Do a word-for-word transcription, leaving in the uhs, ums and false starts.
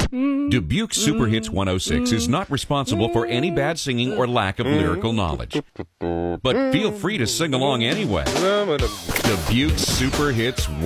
Dubuque Super Hits one oh six is not responsible for any bad singing or lack of lyrical knowledge. But feel free to sing along anyway. Dubuque Super Hits